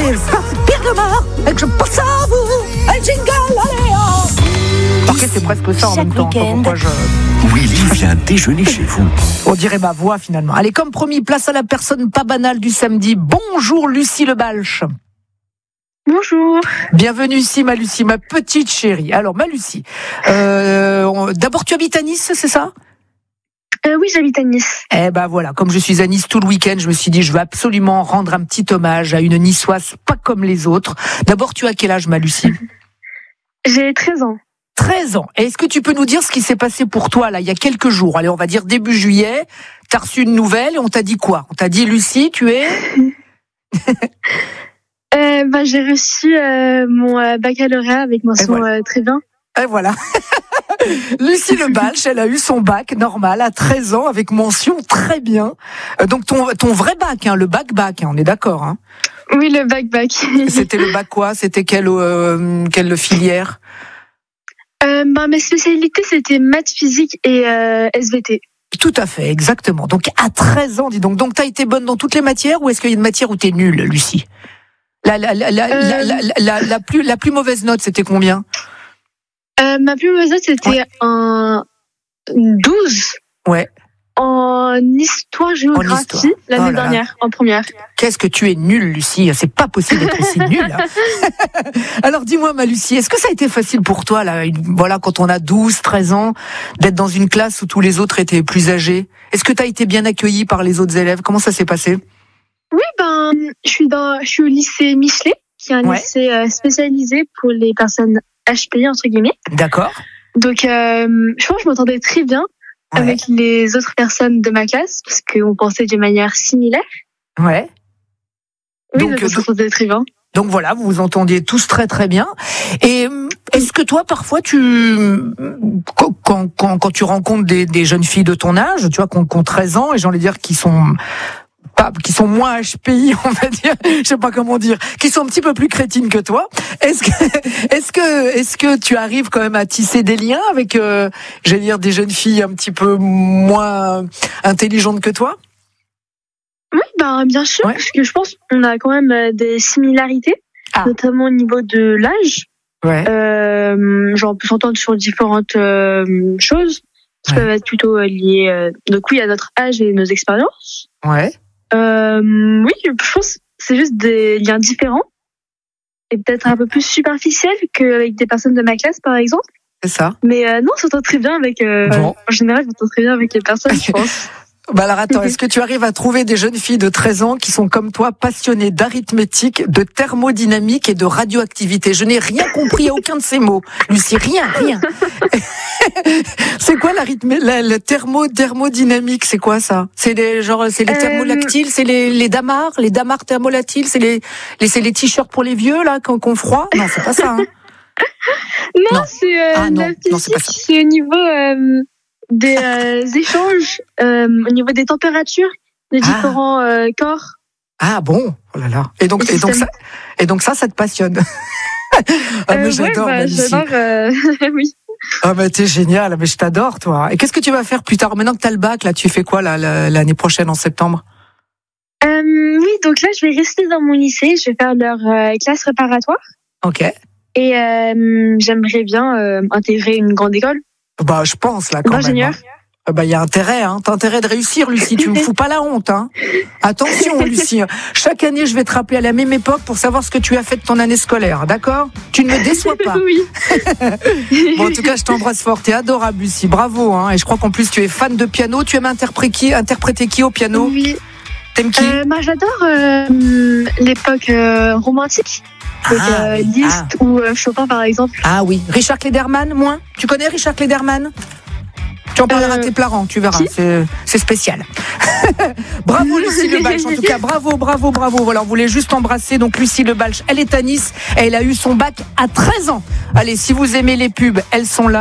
ça c'est pire que mort, et que je pense à vous, et jingle, allez, oh. Ok, c'est presque ça en même temps. Pourquoi je... Willy vient déjeuner chez vous. On dirait ma voix finalement. Allez, comme promis, place à la personne pas banale du samedi. Bonjour Lucie Le Balch. Bonjour. Bienvenue ici, ma Lucie, ma petite chérie. Alors, ma Lucie, d'abord, tu habites à Nice, c'est ça ? Oui, j'habite à Nice. Eh ben voilà, comme je suis à Nice tout le week-end, je me suis dit, je veux absolument rendre un petit hommage à une niçoise pas comme les autres. D'abord, tu as quel âge, ma Lucie ? J'ai 13 ans. 13 ans. Et est-ce que tu peux nous dire ce qui s'est passé pour toi, là, il y a quelques jours ? Allez, on va dire début juillet, t'as reçu une nouvelle et on t'a dit quoi ? On t'a dit, Lucie, tu es... J'ai reçu mon baccalauréat avec mention voilà. Très bien. Et voilà. Lucie Le Balch, elle a eu son bac normal à 13 ans avec mention très bien. Donc ton vrai bac, hein, le bac, hein, on est d'accord, hein ? Oui, le bac. C'était le bac quoi ? C'était quelle filière ? Mes spécialités, c'était maths, physique et SVT. Tout à fait, exactement. Donc à 13 ans, dis donc. Donc t'as été bonne dans toutes les matières ou est-ce qu'il y a une matière où t'es nulle, Lucie ? La plus mauvaise note, c'était combien ? Ma plus mauvaise note, c'était un 12. Ouais. En histoire-géographie, l'année dernière, en première. Qu'est-ce que tu es nulle, Lucie ? C'est pas possible d'être aussi nulle. Hein. Alors dis-moi, ma Lucie, est-ce que ça a été facile pour toi, là, voilà, quand on a 12, 13 ans, d'être dans une classe où tous les autres étaient plus âgés ? Est-ce que tu as été bien accueillie par les autres élèves ? Comment ça s'est passé ? Oui, je suis au lycée Michelet, qui est un lycée spécialisé pour les personnes HPI, entre guillemets. D'accord. Donc, je pense que je m'entendais très bien avec les autres personnes de ma classe, parce qu'on pensait de manière similaire. Ouais. Oui, donc on s'entendait très bien. Donc voilà, vous vous entendiez tous très très bien. Et est-ce que toi, parfois, quand tu rencontres des jeunes filles de ton âge, tu vois, qui ont 13 ans, et j'ai envie de dire qui sont moins HPI, on va dire, je sais pas comment dire, qui sont un petit peu plus crétines que toi. Est-ce que tu arrives quand même à tisser des liens avec, j'allais dire, des jeunes filles un petit peu moins intelligentes que toi ? Oui, bien sûr, parce que je pense qu'on a quand même des similarités, notamment au niveau de l'âge. Ouais. Genre, on peut s'entendre sur différentes choses qui peuvent être plutôt liées, donc oui, à notre âge et nos expériences. Ouais. Oui, je pense que c'est juste des liens différents et peut-être un peu plus superficiels qu'avec des personnes de ma classe, par exemple. C'est ça. Mais non, on s'entend très bien avec. En général, on s'entend très bien avec les personnes, je pense. Alors attends, est-ce que tu arrives à trouver des jeunes filles de 13 ans qui sont comme toi passionnées d'arithmétique, de thermodynamique et de radioactivité ? Je n'ai rien compris à aucun de ces mots. Lucie, rien. C'est quoi la thermodynamique ? C'est quoi ça ? C'est les thermolactiles, c'est les damars thermolactiles, c'est les t-shirts pour les vieux là qu'on froid ? Non, c'est pas ça. Hein. Non, c'est la physique, c'est au niveau des échanges, au niveau des températures des différents corps. Ah bon, oh là là. Et donc ça te passionne. Mais j'adore, oui. Ah bah t'es génial, mais je t'adore toi. Et qu'est-ce que tu vas faire plus tard ? Maintenant que t'as le bac, là, tu fais quoi l'année prochaine en septembre ? Oui, donc là je vais rester dans mon lycée, je vais faire leur classe préparatoire. Ok. Et j'aimerais bien intégrer une grande école. Bah je pense là quand ingénieur. Même. Bah il y a intérêt, hein. T'as intérêt de réussir, Lucie. Tu me fous pas la honte, hein. Attention, Lucie. Chaque année, je vais te rappeler à la même époque pour savoir ce que tu as fait de ton année scolaire, d'accord ? Tu ne me déçois pas. Oui. Bon, en tout cas, je t'embrasse fort. T'es adorable, Lucie. Bravo, hein. Et je crois qu'en plus, tu es fan de piano. Tu aimes interpréter qui au piano ? Oui. T'aimes qui ? J'adore l'époque romantique. Donc Liszt ou Chopin, par exemple. Ah oui. Richard Klederman, moins ? Tu connais Richard Klederman ? Tu en parleras à tes parents, tu verras. C'est spécial. Bravo Lucie Le Balch. En tout cas, bravo. Voilà, on voulait juste embrasser. Donc Lucie Le Balch, elle est à Nice. Elle a eu son bac à 13 ans. Allez, si vous aimez les pubs, elles sont là.